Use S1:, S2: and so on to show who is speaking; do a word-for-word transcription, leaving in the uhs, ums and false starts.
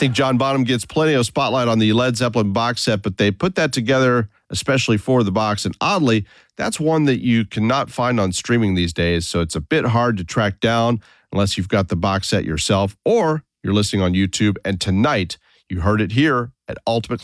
S1: think John Bonham gets plenty of spotlight on the Led Zeppelin box set, but they put that together especially for the box. And oddly, that's one that you cannot find on streaming these days. So it's a bit hard to track down unless you've got the box set yourself or you're listening on YouTube. And tonight, you heard it here at Ultimate